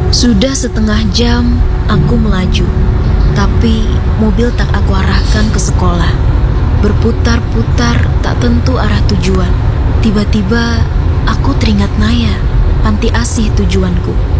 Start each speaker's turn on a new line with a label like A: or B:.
A: Sudah setengah jam aku melaju, tapi mobil tak aku arahkan ke sekolah. Berputar-putar tak tentu arah tujuan. Tiba-tiba aku teringat Naya, panti asih tujuanku.